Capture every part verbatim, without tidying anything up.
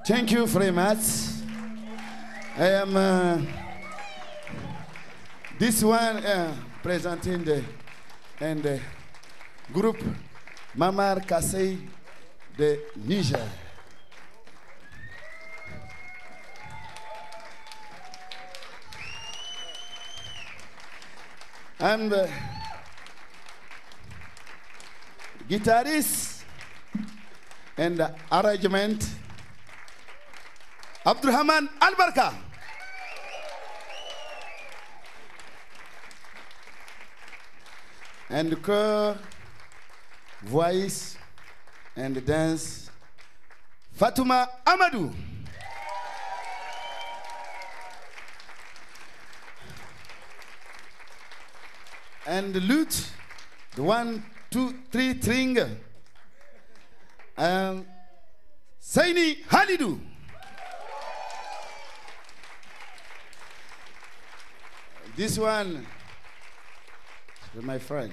Thank you very much. I am uh, this one uh, presenting the and the group Mamar Kasei de Niger. And uh, guitarist and uh, arrangement Abdurrahman Albarka. And chor, voice and dance Fatuma Amadou. And the lute, the one, two, three string, um, Saini Halidou. This one, my friend.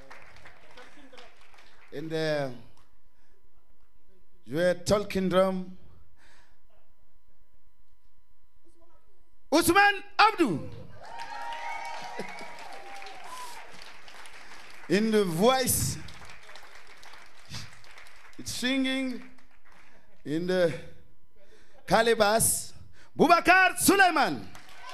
In the you are talking drum, Usman Abdu. In the voice, it's singing. In the Kalibas, Bubakar Suleiman.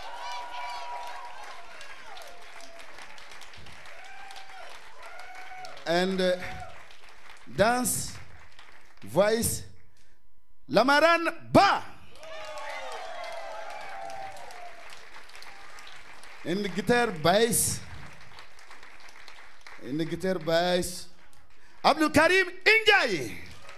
And uh, dance, voice, Lamaran Ba. In the guitar, bass. In the guitar, bass, Abdul Karim Injai.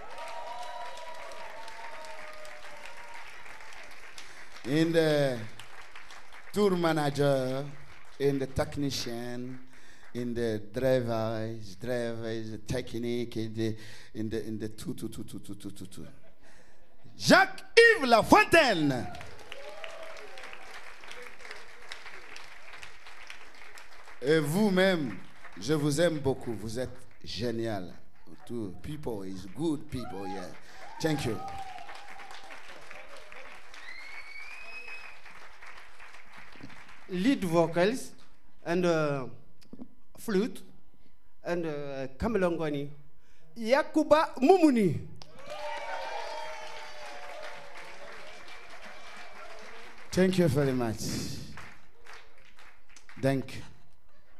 In the tour manager, in the technician, in the drivers, drivers, the technique, in the in the in the two two two two two two two two. Jacques-Yves Lafontaine. Et vous-même, je vous aime beaucoup. Vous êtes génial. Two people is good people. Yeah. Thank you. Lead vocals and uh, flute and uh, kamelongoni. Yakuba Mumuni. Thank you very much. Thank you.